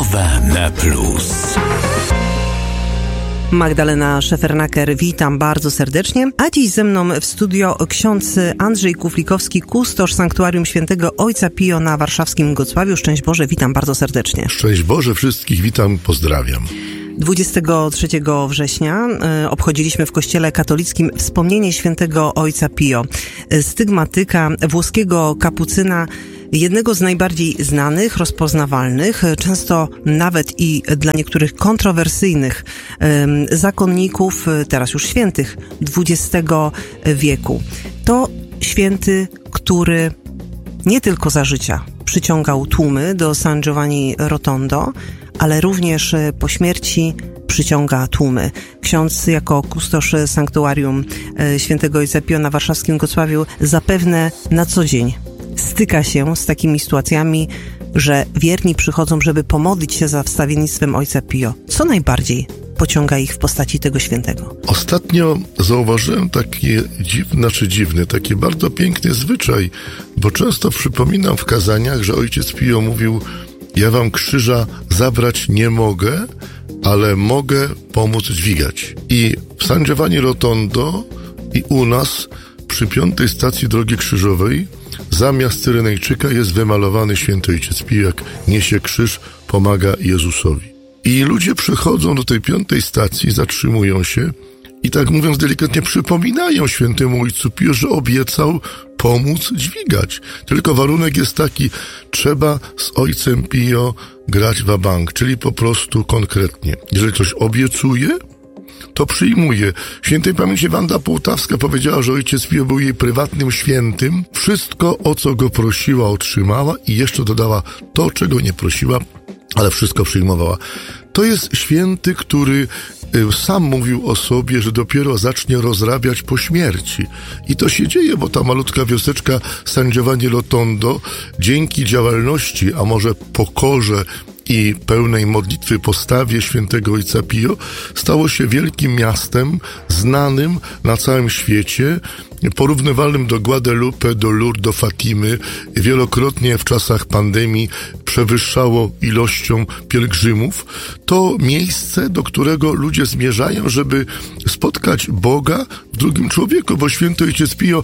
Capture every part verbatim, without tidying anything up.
Słowa na plus. Magdalena Szefernaker, witam bardzo serdecznie. A dziś ze mną w studio ksiądz Andrzej Kuflikowski, kustosz Sanktuarium Świętego Ojca Pio na warszawskim Gocławiu. Szczęść Boże, witam bardzo serdecznie. Szczęść Boże wszystkich, witam, pozdrawiam. dwudziestego trzeciego września y, obchodziliśmy w Kościele Katolickim wspomnienie Świętego Ojca Pio, stygmatyka, włoskiego kapucyna, jednego z najbardziej znanych, rozpoznawalnych, często nawet i dla niektórych kontrowersyjnych y, zakonników, teraz już świętych, dwudziestego wieku. To święty, który nie tylko za życia przyciągał tłumy do San Giovanni Rotondo, ale również po śmierci przyciąga tłumy. Ksiądz jako kustosz Sanktuarium Świętego Ojca Pio na warszawskim Gocławiu zapewne na co dzień styka się z takimi sytuacjami, że wierni przychodzą, żeby pomodlić się za wstawiennictwem Ojca Pio. Co najbardziej pociąga ich w postaci tego świętego? Ostatnio zauważyłem takie dziwne, znaczy dziwny, taki bardzo piękny zwyczaj, bo często przypominam w kazaniach, że Ojciec Pio mówił: ja wam krzyża zabrać nie mogę, ale mogę pomóc dźwigać. I w San Giovanni Rotondo i u nas przy piątej stacji Drogi Krzyżowej zamiast Cyrenejczyka jest wymalowany Święty Ojciec Pio, jak niesie krzyż, pomaga Jezusowi. I ludzie przychodzą do tej piątej stacji, zatrzymują się i tak mówiąc delikatnie przypominają Świętemu Ojcu Pio, że obiecał pomóc dźwigać. Tylko warunek jest taki: trzeba z Ojcem Pio grać wa bank, czyli po prostu konkretnie. Jeżeli ktoś obiecuje, to przyjmuje. Świętej pamięci Wanda Połtawska powiedziała, że Ojciec Pio był jej prywatnym świętym. Wszystko, o co go prosiła, otrzymała i jeszcze dodała to, czego nie prosiła, ale wszystko przyjmowała. To jest święty, który sam mówił o sobie, że dopiero zacznie rozrabiać po śmierci. I to się dzieje, bo ta malutka wioseczka San Giovanni Rotondo dzięki działalności, a może pokorze i pełnej modlitwy postawie Świętego Ojca Pio stało się wielkim miastem, znanym na całym świecie, porównywalnym do Guadalupe, do Lourdes, do Fatimy. Wielokrotnie w czasach pandemii przewyższało ilością pielgrzymów. To miejsce, do którego ludzie zmierzają, żeby spotkać Boga w drugim człowieku, bo Święty Ojciec Pio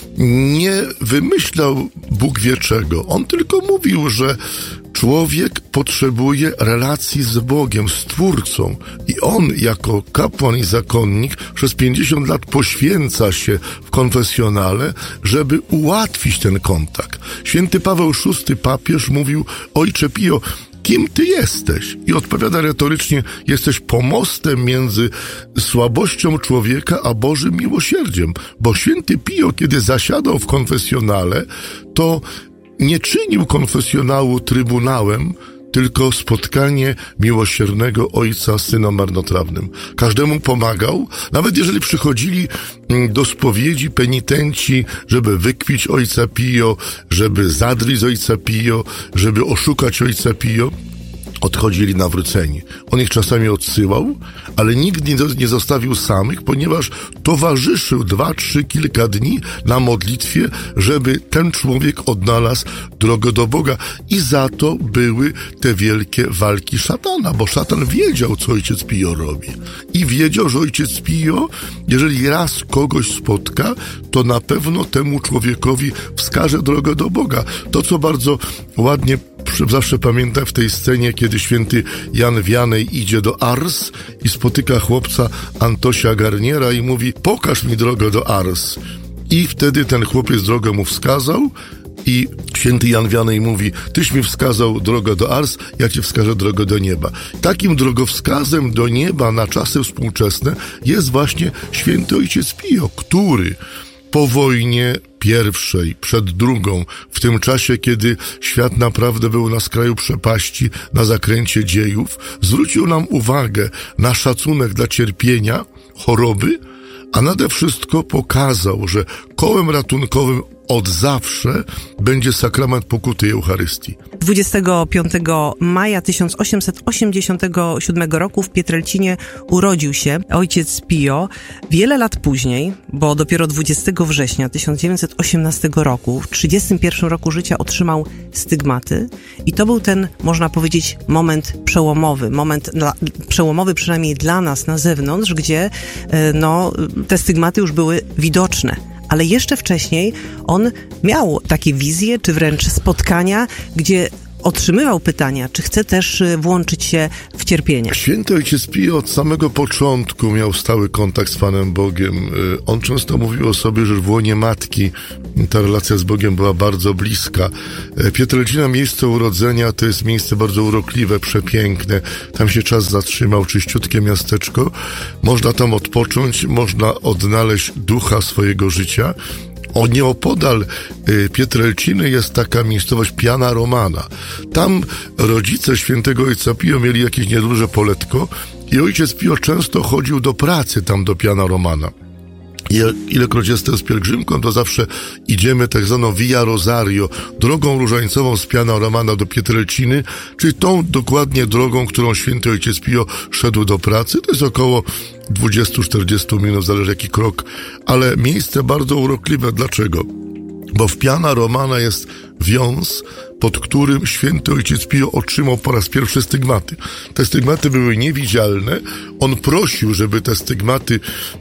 nie wymyślał Bóg wie czego. On tylko mówił, że człowiek potrzebuje relacji z Bogiem, z Twórcą. I on jako kapłan i zakonnik przez pięćdziesiąt lat poświęca się w konfesjonale, żeby ułatwić ten kontakt. Święty Paweł szósty, papież, mówił: Ojcze Pio, kim ty jesteś? I odpowiada retorycznie: jesteś pomostem między słabością człowieka a Bożym miłosierdziem. Bo Święty Pio, kiedy zasiadał w konfesjonale, to nie czynił konfesjonału trybunałem, tylko spotkanie miłosiernego Ojca z Synem marnotrawnym. Każdemu pomagał, nawet jeżeli przychodzili do spowiedzi penitenci, żeby wykpić Ojca Pio, żeby zadryć z Ojca Pio, żeby oszukać Ojca Pio, odchodzili nawróceni. On ich czasami odsyłał, ale nigdy nie zostawił samych, ponieważ towarzyszył dwa, trzy, kilka dni na modlitwie, żeby ten człowiek odnalazł drogę do Boga. I za to były te wielkie walki szatana, bo szatan wiedział, co Ojciec Pio robi. I wiedział, że Ojciec Pio, jeżeli raz kogoś spotka, to na pewno temu człowiekowi wskaże drogę do Boga. To, co bardzo ładnie zawsze pamiętam w tej scenie, kiedy święty Jan Wianej idzie do Ars i spotyka chłopca Antosia Garniera i mówi: pokaż mi drogę do Ars. I wtedy ten chłopiec drogę mu wskazał i święty Jan Wianej mówi: tyś mi wskazał drogę do Ars, ja ci wskażę drogę do nieba. Takim drogowskazem do nieba na czasy współczesne jest właśnie Święty Ojciec Pio, który po wojnie pierwszej, przed drugą, w tym czasie, kiedy świat naprawdę był na skraju przepaści, na zakręcie dziejów, zwrócił nam uwagę na szacunek dla cierpienia, choroby, a nade wszystko pokazał, że kołem ratunkowym od zawsze będzie sakrament pokuty i Eucharystii. dwudziestego piątego maja tysiąc osiemset osiemdziesiątego siódmego roku w Pietrelcinie urodził się ojciec Pio. Wiele lat później, bo dopiero dwudziestego września tysiąc dziewięćset osiemnastego roku, w trzydziestym pierwszym roku życia otrzymał stygmaty i to był ten, można powiedzieć, moment przełomowy, moment dla, przełomowy przynajmniej dla nas na zewnątrz, gdzie no, te stygmaty już były widoczne. Ale jeszcze wcześniej on miał takie wizje, czy wręcz spotkania, gdzie otrzymywał pytania, czy chce też włączyć się w cierpienie. Święty ojciec Pio od samego początku miał stały kontakt z Panem Bogiem. On często mówił o sobie, że w łonie matki ta relacja z Bogiem była bardzo bliska. Pietrelcina, miejsce urodzenia, to jest miejsce bardzo urokliwe, przepiękne. Tam się czas zatrzymał, czyściutkie miasteczko. Można tam odpocząć, można odnaleźć ducha swojego życia. O nieopodal Pietrelciny jest taka miejscowość Piana Romana. Tam rodzice świętego ojca Pio mieli jakieś nieduże poletko i ojciec Pio często chodził do pracy tam do Piana Romana. I ilekroć jestem z pielgrzymką, to zawsze idziemy tak zwaną Via Rosario, drogą różańcową z Piana Romana do Pietrelciny, czyli tą dokładnie drogą, którą święty ojciec Pio szedł do pracy. To jest około dwadzieścia do czterdziestu minut, zależy jaki krok, ale miejsce bardzo urokliwe. Dlaczego? Bo w Piana Romana jest wiąz, pod którym święty ojciec Pio otrzymał po raz pierwszy stygmaty. Te stygmaty były niewidzialne. On prosił, żeby te stygmaty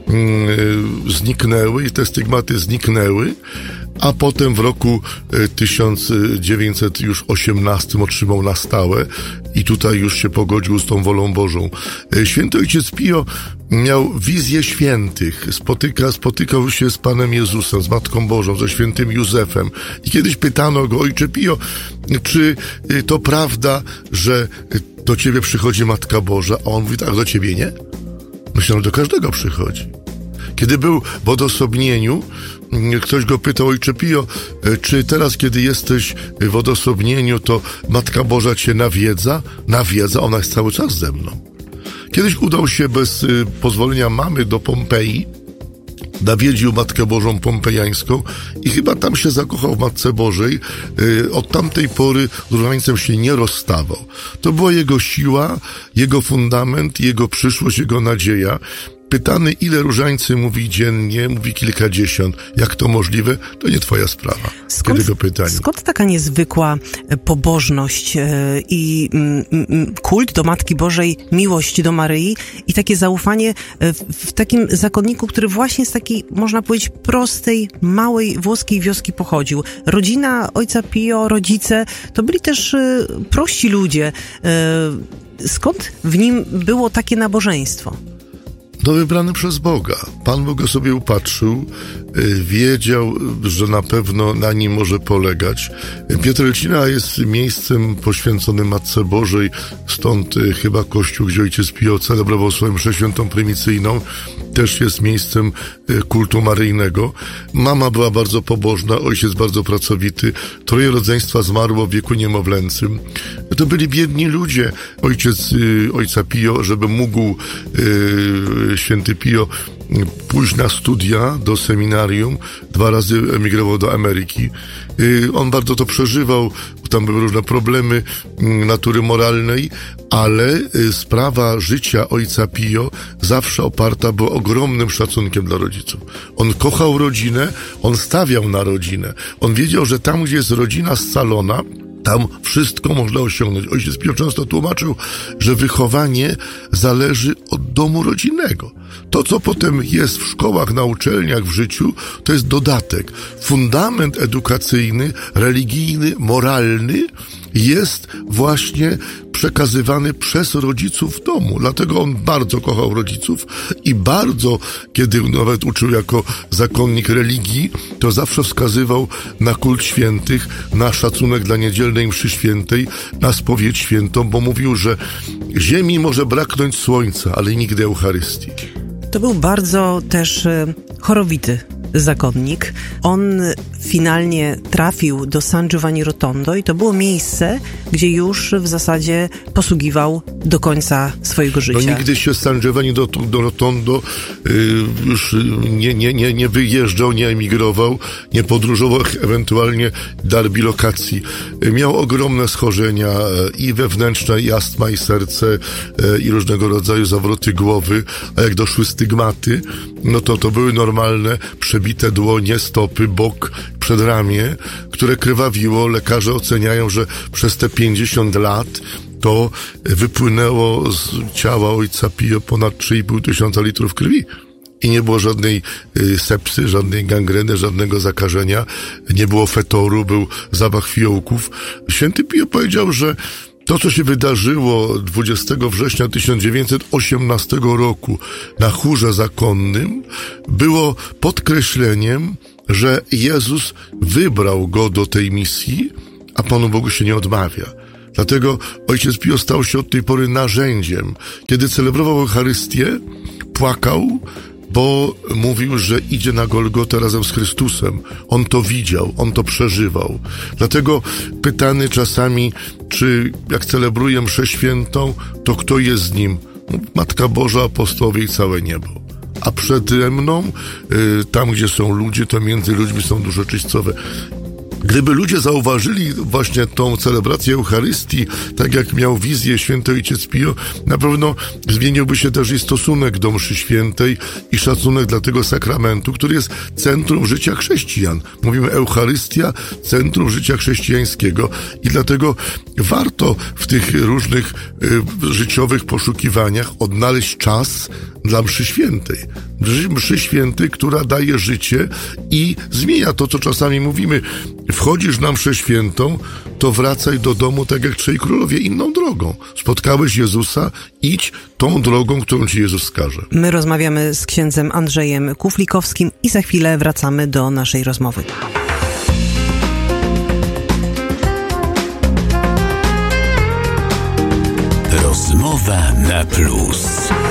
mm, zniknęły i te stygmaty zniknęły, a potem w roku tysiąc dziewięćset osiemnastym otrzymał na stałe i tutaj już się pogodził z tą wolą Bożą. Święty ojciec Pio miał wizję świętych, spotyka, spotykał się z Panem Jezusem, z Matką Bożą, ze świętym Józefem i kiedyś pytano go: ojcze Pio, czy to prawda, że do ciebie przychodzi Matka Boża? A on mówi: tak, do ciebie nie? Myślę, że do każdego przychodzi. Kiedy był w odosobnieniu, ktoś go pytał: ojcze Pio, czy teraz, kiedy jesteś w odosobnieniu, to Matka Boża cię nawiedza? Nawiedza, ona jest cały czas ze mną. Kiedyś udał się bez pozwolenia mamy do Pompeji, nawiedził Matkę Bożą pompejańską i chyba tam się zakochał w Matce Bożej. Od tamtej pory z różańcem się nie rozstawał. To była jego siła, jego fundament, jego przyszłość, jego nadzieja. Pytany, ile różańcy mówi dziennie, mówi kilkadziesiąt. Jak to możliwe? To nie twoja sprawa. Skąd, Kiedy go pytanie. skąd taka niezwykła pobożność i kult do Matki Bożej, miłość do Maryi i takie zaufanie w takim zakonniku, który właśnie z takiej, można powiedzieć, prostej, małej włoskiej wioski pochodził? Rodzina ojca Pio, rodzice, to byli też prości ludzie. Skąd w nim było takie nabożeństwo? No, wybrany przez Boga. Pan Bóg go sobie upatrzył, wiedział, że na pewno na nim może polegać. Pietrelcina jest miejscem poświęconym Matce Bożej, stąd chyba kościół, gdzie ojciec Pio celebrował swoją mszę świętą prymicyjną, też jest miejscem kultu maryjnego. Mama była bardzo pobożna, ojciec bardzo pracowity, troje rodzeństwa zmarło w wieku niemowlęcym. To byli biedni ludzie. Ojciec ojca Pio, żeby mógł święty Pio pójść na studia do seminarium, dwa razy emigrował do Ameryki. On bardzo to przeżywał, tam były różne problemy natury moralnej, ale sprawa życia ojca Pio zawsze oparta była ogromnym szacunkiem dla rodziców. On kochał rodzinę, on stawiał na rodzinę. On wiedział, że tam, gdzie jest rodzina scalona, tam wszystko można osiągnąć. Ojciec Pio często tłumaczył, że wychowanie zależy od domu rodzinnego. To, co potem jest w szkołach, na uczelniach, w życiu, to jest dodatek. Fundament edukacyjny, religijny, moralny jest właśnie przekazywany przez rodziców w domu. Dlatego on bardzo kochał rodziców i bardzo, kiedy nawet uczył jako zakonnik religii, to zawsze wskazywał na kult świętych, na szacunek dla niedzielnej mszy świętej, na spowiedź świętą, bo mówił, że ziemi może braknąć słońca, ale nigdy Eucharystii. To był bardzo też chorowity zakonnik. On finalnie trafił do San Giovanni Rotondo i to było miejsce, gdzie już w zasadzie posługiwał do końca swojego życia. No nigdy się z San Giovanni do, do Rotondo y, już nie, nie, nie, nie wyjeżdżał, nie emigrował, nie podróżował, ewentualnie dar bilokacji. Y, miał ogromne schorzenia y, i wewnętrzne, i astma, i serce, y, i różnego rodzaju zawroty głowy, a jak doszły stygmaty, no to to były normalne, przebite dłonie, stopy, bok, przedramię, które krwawiło. Lekarze oceniają, że przez te pięćdziesiąt lat to wypłynęło z ciała ojca Pio ponad trzy i pół tysiąca litrów krwi. I nie było żadnej y, sepsy, żadnej gangreny, żadnego zakażenia. Nie było fetoru, był zapach fiołków. Święty Pio powiedział, że to, co się wydarzyło dwudziestego września tysiąc dziewięćset osiemnastego roku na chórze zakonnym, było podkreśleniem, że Jezus wybrał go do tej misji, a Panu Bogu się nie odmawia. Dlatego ojciec Pio stał się od tej pory narzędziem. Kiedy celebrował Eucharystię, płakał, bo mówił, że idzie na Golgotę razem z Chrystusem. On to widział, on to przeżywał. Dlatego pytany czasami, czy jak celebruję mszę świętą, to kto jest z nim? No, Matka Boża, apostołowie i całe niebo. A przede mną, y, tam gdzie są ludzie, to między ludźmi są dusze czyśćcowe. Gdyby ludzie zauważyli właśnie tą celebrację Eucharystii, tak jak miał wizję święty ojciec Pio, na pewno zmieniłby się też i stosunek do mszy świętej i szacunek dla tego sakramentu, który jest centrum życia chrześcijan. Mówimy Eucharystia, centrum życia chrześcijańskiego i dlatego warto w tych różnych y, życiowych poszukiwaniach odnaleźć czas dla mszy świętej. Mszy świętej, która daje życie i zmienia to, co czasami mówimy. Wchodzisz na mszę świętą, to wracaj do domu tak jak trzej królowie inną drogą. Spotkałeś Jezusa, idź tą drogą, którą ci Jezus wskaże. My rozmawiamy z księdzem Andrzejem Kuflikowskim i za chwilę wracamy do naszej rozmowy. Rozmowa na plus.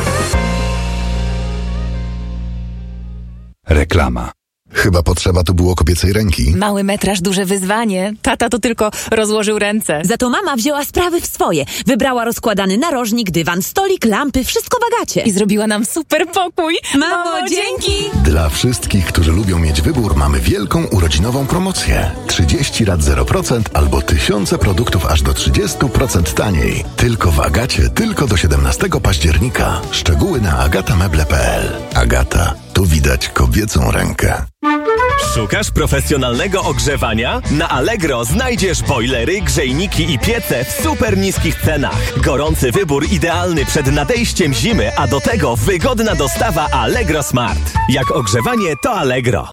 Reklama. Chyba potrzeba tu było kobiecej ręki. Mały metraż, duże wyzwanie. Tata to tylko rozłożył ręce. Za to mama wzięła sprawy w swoje. Wybrała rozkładany narożnik, dywan, stolik, lampy, wszystko w Agacie. I zrobiła nam super pokój. Mamo, dzięki! Dla wszystkich, którzy lubią mieć wybór, mamy wielką urodzinową promocję. trzydzieści rat zero procent albo tysiące produktów aż do trzydzieści procent taniej. Tylko w Agacie, tylko do siedemnastego października. Szczegóły na agatamebel kropka p l. Agata. Tu widać kobiecą rękę. Szukasz profesjonalnego ogrzewania? Na Allegro znajdziesz bojlery, grzejniki i piece w super niskich cenach. Gorący wybór idealny przed nadejściem zimy, a do tego wygodna dostawa Allegro Smart. Jak ogrzewanie, to Allegro.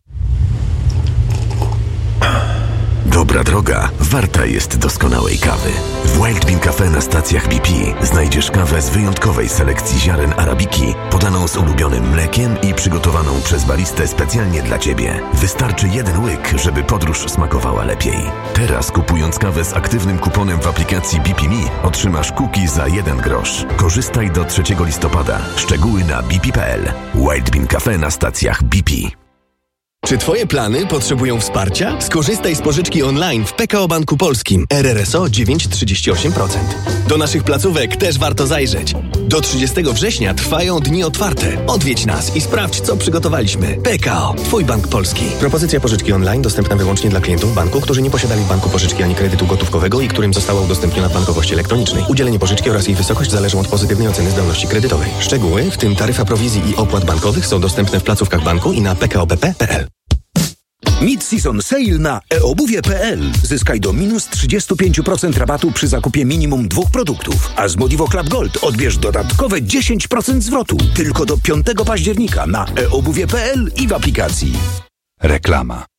Dobra droga warta jest doskonałej kawy. W Wild Bean Cafe na stacjach B P znajdziesz kawę z wyjątkowej selekcji ziaren arabiki, podaną z ulubionym mlekiem i przygotowaną przez baristę specjalnie dla Ciebie. Wystarczy jeden łyk, żeby podróż smakowała lepiej. Teraz kupując kawę z aktywnym kuponem w aplikacji B P Me otrzymasz cookie za jeden grosz. Korzystaj do trzeciego listopada. Szczegóły na b p kropka p l. Wild Bean Cafe na stacjach B P. Czy Twoje plany potrzebują wsparcia? Skorzystaj z pożyczki online w P K O Banku Polskim. R R S O dziewięć przecinek trzydzieści osiem procent. Do naszych placówek też warto zajrzeć. Do trzydziestego września trwają dni otwarte. Odwiedź nas i sprawdź, co przygotowaliśmy. P K O. Twój bank polski. Propozycja pożyczki online dostępna wyłącznie dla klientów banku, którzy nie posiadali w banku pożyczki ani kredytu gotówkowego i którym została udostępniona w bankowości elektronicznej. Udzielenie pożyczki oraz jej wysokość zależą od pozytywnej oceny zdolności kredytowej. Szczegóły, w tym taryfa prowizji i opłat bankowych, są dostępne w placówkach banku i na p k o b p kropka p l. Mid-season sale na e obuwie kropka p l. Zyskaj do minus trzydzieści pięć procent rabatu przy zakupie minimum dwóch produktów. A z Modivo Club Gold odbierz dodatkowe dziesięć procent zwrotu. Tylko do piątego października na e obuwie kropka p l i w aplikacji. Reklama.